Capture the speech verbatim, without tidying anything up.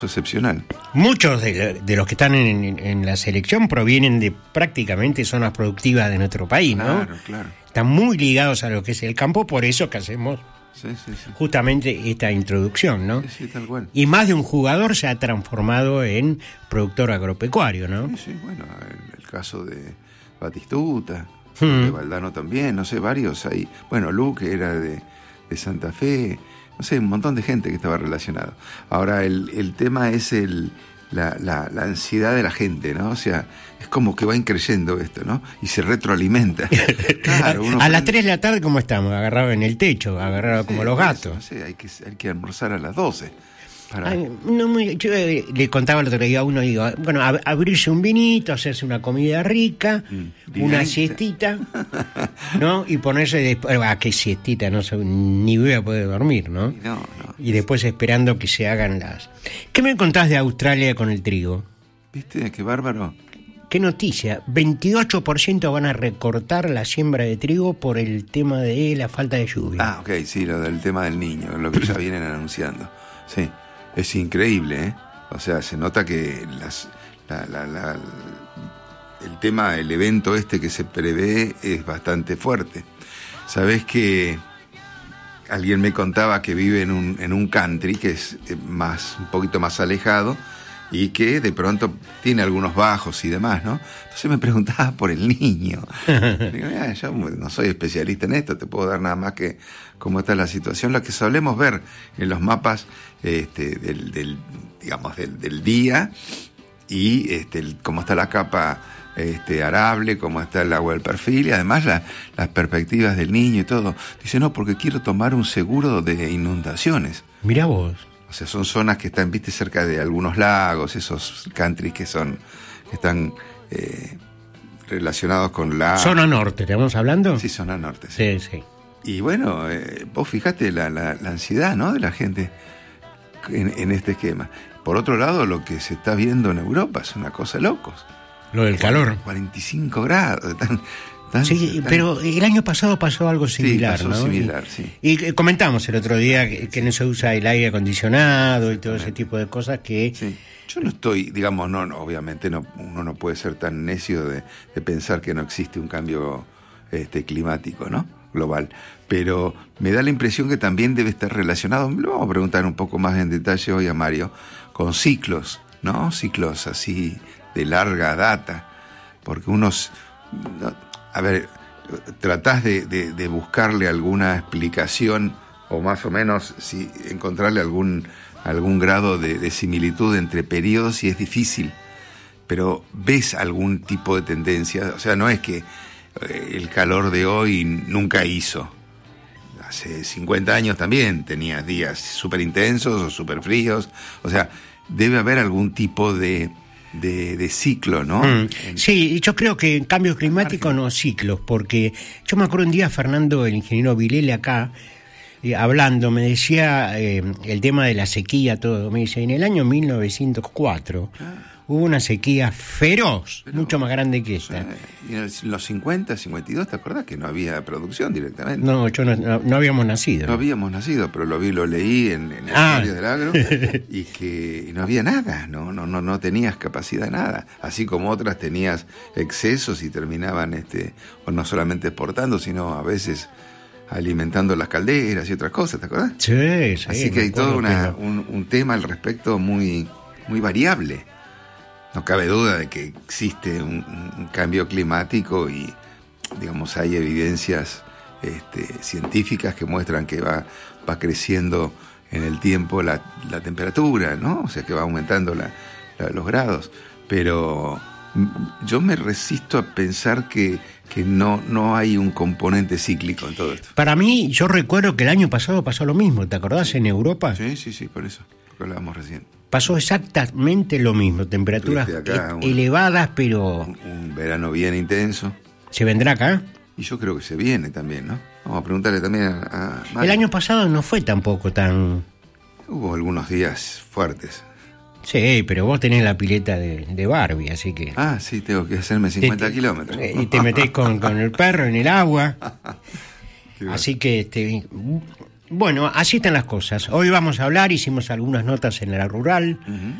Excepcional. Muchos de, de los que están en, en la selección provienen de prácticamente zonas productivas de nuestro país, ¿no? Claro, claro. Están muy ligados a lo que es el campo, por eso que hacemos sí, sí, sí. justamente esta introducción, ¿no? Sí, sí, tal cual. Y más de un jugador se ha transformado en productor agropecuario, ¿no? Sí, sí, bueno, el, el caso de Batistuta, Hmm. de Valdano también, no sé, varios ahí. Bueno, Luque era de, de Santa Fe, no sé, un montón de gente que estaba relacionado. Ahora, el, el tema es el la, la, la ansiedad de la gente, ¿no? O sea, es como que va increyendo esto, ¿no? Y se retroalimenta. Claro, uno a las prende... tres de la tarde, ¿cómo estamos? Agarrados en el techo, agarrados sí, como los gatos. No sé, hay que, hay que almorzar a las doce. Para... Ay, no, muy, yo eh, le contaba el otro día a uno, digo, bueno, ab- abrirse un vinito, hacerse una comida rica, mm, una siestita, ¿no? Y ponerse después, ah, qué siestita, no sé, ni voy a poder dormir, ¿no? No, no. Y después esperando que se hagan las... ¿Qué me contás de Australia con el trigo? ¿Viste? Qué bárbaro. ¿Qué noticia? veintiocho por ciento van a recortar la siembra de trigo por el tema de la falta de lluvia. Ah, ok, sí, lo del tema del niño, lo que ya vienen anunciando. Sí. Es increíble, ¿eh? O sea, se nota que las, la, la, la, el tema, el evento este que se prevé es bastante fuerte. Sabés que alguien me contaba que vive en un, en un country que es más, un poquito más alejado y que de pronto tiene algunos bajos y demás, ¿no? Entonces me preguntaba por el niño. Digo, mira, yo no soy especialista en esto, te puedo dar nada más que cómo está la situación, la que solemos ver en los mapas este, del, del, digamos, del, del día y este, el, cómo está la capa este, arable, cómo está el agua del perfil y además la, las perspectivas del niño y todo. Dice, no, porque quiero tomar un seguro de inundaciones. Mirá vos. O sea, son zonas que están, viste, cerca de algunos lagos, esos countries que son, que están eh, relacionados con la... Zona norte, ¿estamos hablando? Sí, zona norte, sí. Sí, sí. Y bueno, eh, vos fijate la, la, la ansiedad, ¿no?, de la gente en, en este esquema. Por otro lado, lo que se está viendo en Europa es una cosa de locos. Lo del calor. cuarenta y cinco grados, tan... Tan, Sí, tan... pero el año pasado pasó algo similar, sí, pasó ¿no? similar, y, sí. Y comentamos el otro día que, que no se usa el aire acondicionado y todo ese tipo de cosas que... Sí. Yo no estoy, digamos, no, no obviamente no, uno no puede ser tan necio de, de pensar que no existe un cambio este, climático, ¿no?, global, pero me da la impresión que también debe estar relacionado, lo vamos a preguntar un poco más en detalle hoy a Mario, con ciclos, ¿no? Ciclos así de larga data, porque unos... No, a ver, tratás de, de, de buscarle alguna explicación o más o menos si encontrarle algún, algún grado de, de similitud entre periodos y es difícil, pero ves algún tipo de tendencia. O sea, no es que eh, el calor de hoy nunca hizo. Hace cincuenta años también tenías días súper intensos o súper fríos. O sea, debe haber algún tipo de... De, de ciclo, ¿no? Mm. Sí, yo creo que en cambios climáticos no ciclos, porque yo me acuerdo un día Fernando, el ingeniero Vilele acá, eh, hablando, me decía eh, el tema de la sequía, todo, me dice, en el año mil novecientos cuatro ah. hubo una sequía feroz, pero, mucho más grande que esta. O sea, y en los cincuenta, cincuenta y dos, ¿te acordás que no había producción directamente? No, yo no, no, no habíamos nacido. No habíamos nacido, pero lo vi, lo leí en, en el ah. diario del agro y que no había nada, no, no, no, no tenías capacidad de nada, así como otras tenías excesos y terminaban, este, o no solamente exportando, sino a veces alimentando las calderas y otras cosas, ¿te acordás? Sí, sí. Así que hay todo una, un, un tema al respecto muy, muy variable. No cabe duda de que existe un, un cambio climático y, digamos, hay evidencias este, científicas que muestran que va, va creciendo en el tiempo la, la temperatura, ¿no? O sea, que va aumentando la, la, los grados. Pero yo me resisto a pensar que, que no, no hay un componente cíclico en todo esto. Para mí, yo recuerdo que el año pasado pasó lo mismo, ¿te acordás? Sí. En Europa. Sí, sí, sí, por eso, porque hablábamos recién. Pasó exactamente lo mismo, temperaturas acá, un, elevadas, pero... Un, un verano bien intenso. ¿Se vendrá acá? Y yo creo que se viene también, ¿no? Vamos a preguntarle también a, a Mario. El año pasado no fue tampoco tan... Hubo algunos días fuertes. Sí, pero vos tenés la pileta de, de Barbie, así que... Ah, sí, tengo que hacerme cincuenta te, kilómetros. Y te metés con, con el perro en el agua. Así que... Este, Bueno, así están las cosas. Hoy vamos a hablar, hicimos algunas notas en la rural. Uh-huh.